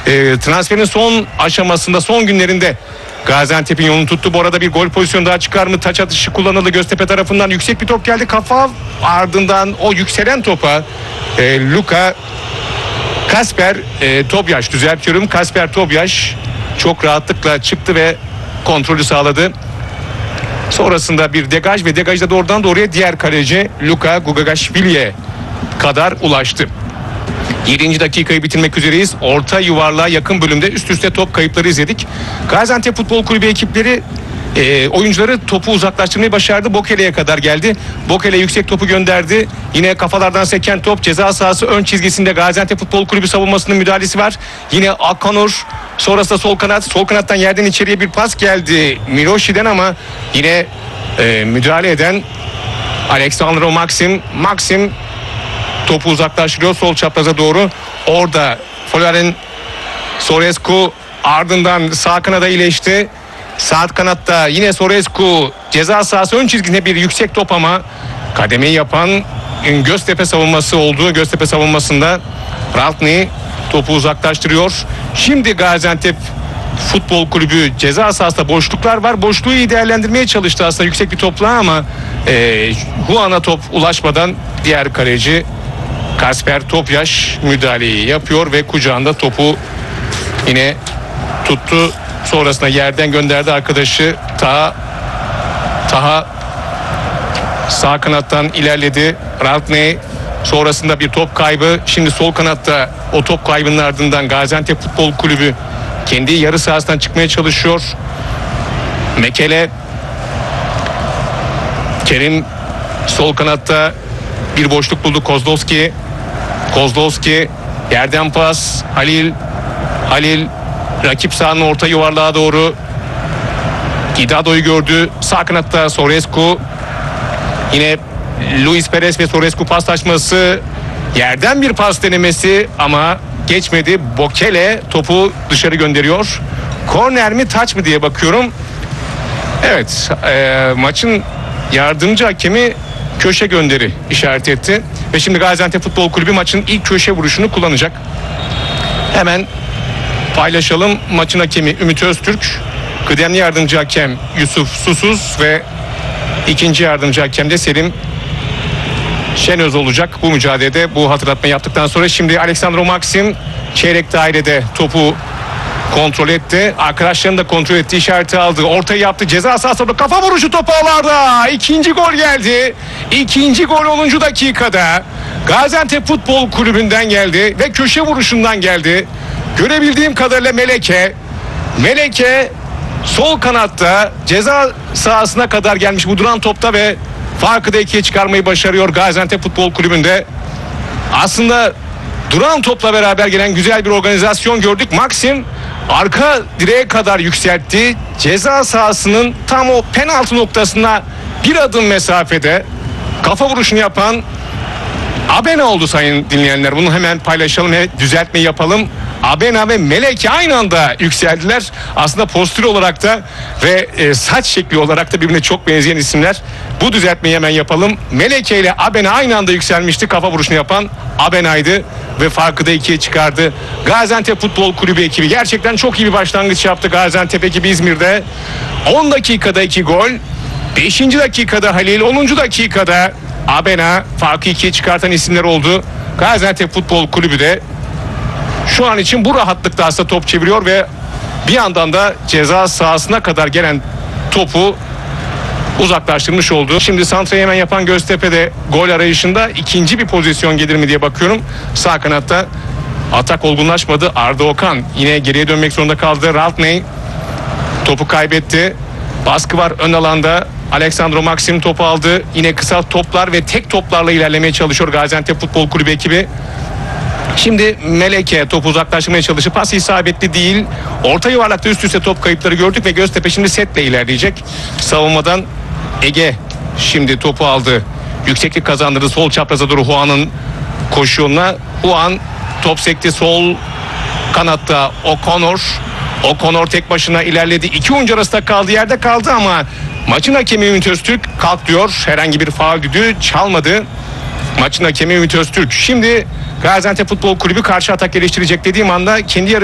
Transferin son aşamasında, son günlerinde Gaziantep'in yolunu tuttu. Bu arada bir gol pozisyonu daha çıkar mı? Taç atışı kullanıldı Göztepe tarafından. Yüksek bir top geldi. Kafa ardından o yükselen topa Luka Kasper Tobyaş, düzeltiyorum. Kasper Tobyaş çok rahatlıkla çıktı ve kontrolü sağladı. Sonrasında bir degaj ve degajda doğrudan doğruya diğer kaleci Luka Gugagashvili'ye kadar ulaştı. 7. dakikayı bitirmek üzereyiz. Orta yuvarlığa yakın bölümde üst üste top kayıpları izledik. Gaziantep Futbol Kulübü ekipleri oyuncuları topu uzaklaştırmayı başardı. Bokele'ye kadar geldi. Bokele yüksek topu gönderdi. Yine kafalardan seken top ceza sahası ön çizgisinde. Gaziantep Futbol Kulübü savunmasının müdahalesi var. Yine Akanur, sonrasında sol kanat. Sol kanattan yerden içeriye bir pas geldi Milošić'den ama yine müdahale eden Aleksandro Maxim topu uzaklaştırıyor sol çapraza doğru. Orada Florin Sorescu ardından sağ kanada iyileşti. Sağ kanatta yine Sorescu ceza sahası ön çizgisine bir yüksek top ama kademeyi yapan Göztepe savunması oldu. Göztepe savunmasında Raltni topu uzaklaştırıyor. Şimdi Gaziantep Futbol Kulübü ceza sahasında boşluklar var. Boşluğu iyi değerlendirmeye çalıştı aslında yüksek bir topla ama Juan'a top ulaşmadan diğer kaleci Kasper Tobyaş müdahaleyi yapıyor ve kucağında topu yine tuttu. Sonrasında yerden gönderdi arkadaşı Taha sağ kanattan ilerledi. Raltni sonrasında bir top kaybı. Şimdi sol kanatta o top kaybının ardından Gaziantep Futbol Kulübü kendi yarı sahasından çıkmaya çalışıyor. Mekele Kerim sol kanatta bir boşluk buldu. Kozlovski yerden pas. Halil rakip sahanın orta yuvarlığa doğru Gidado'yu gördü. Sağ kanatta Sorescu. Yine Luis Perez ve Sorescu paslaşması. Yerden bir pas denemesi ama geçmedi. Bokele topu dışarı gönderiyor. Korner mi taç mı diye bakıyorum. Evet, maçın yardımcı hakemi köşe gönderi işaret etti. Ve şimdi Gaziantep Futbol Kulübü maçın ilk köşe vuruşunu kullanacak. Hemen paylaşalım. Maçın hakemi Ümit Öztürk, kıdemli yardımcı hakem Yusuf Susuz ve ikinci yardımcı hakem de Selim Şenöz olacak. Bu mücadelede bu hatırlatmayı yaptıktan sonra şimdi Aleksandro Maxim çeyrek dairede topu kontrol etti. Arkadaşlarını da kontrol etti. İşareti aldı. Ortayı yaptı. Ceza sahasında kafa vuruşu topu ağlarda. İkinci gol geldi. İkinci gol 10. dakikada. Gaziantep Futbol Kulübü'nden geldi ve köşe vuruşundan geldi. Görebildiğim kadarıyla Meleke sol kanatta ceza sahasına kadar gelmiş bu duran topta ve farkı da 2'ye çıkarmayı başarıyor Gaziantep Futbol Kulübü'nde. Aslında duran topla beraber gelen güzel bir organizasyon gördük. Maxim arka direğe kadar yükseltti. Ceza sahasının tam o penaltı noktasına bir adım mesafede kafa vuruşunu yapan Abena oldu sayın dinleyenler. Bunu hemen paylaşalım ve düzeltmeyi yapalım. Abena ve Meleke aynı anda yükseldiler. Aslında postür olarak da ve saç şekli olarak da birbirine çok benzeyen isimler. Bu düzeltmeyi hemen yapalım. Meleke ile Abena aynı anda yükselmişti. Kafa vuruşunu yapan Abena'ydı ve farkı da 2'ye çıkardı. Gaziantep Futbol Kulübü ekibi gerçekten çok iyi bir başlangıç yaptı. Gaziantep ekibi İzmir'de 10 dakikada 2 gol. 5. dakikada Halil, 10. dakikada Abena, farkı 2'ye çıkartan isimler oldu. Gaziantep Futbol Kulübü de şu an için bu rahatlıkta aslında top çeviriyor ve bir yandan da ceza sahasına kadar gelen topu uzaklaştırmış oldu. Şimdi santrayı hemen yapan Göztepe'de gol arayışında ikinci bir pozisyon gelir mi diye bakıyorum. Sağ kanatta atak olgunlaşmadı. Arda Okan yine geriye dönmek zorunda kaldı. Raltni topu kaybetti. Baskı var ön alanda. Aleksandro Maxim topu aldı. Yine kısa toplar ve tek toplarla ilerlemeye çalışıyor Gaziantep Futbol Kulübü ekibi. Şimdi Meleke topu uzaklaştırmaya çalışıp pas isabetli değil. Orta yuvarlakta üst üste top kayıpları gördük ve Göztepe şimdi setle ilerleyecek. Savunmadan Ege şimdi topu aldı. Yükseklik kazandırdı sol çapraza doğru Juan'ın koşuğuna. Juan top sekti sol kanatta O'Connor tek başına ilerledi. İki oyuncu arasında kaldı, yerde kaldı ama maçın hakemi Ümit Öztürk kalk diyor. Herhangi bir faul düdüğü çalmadı. Maçın hakemi Ümit Öztürk. Şimdi Gaziantep Futbol Kulübü karşı atak geliştirecek dediğim anda kendi yarı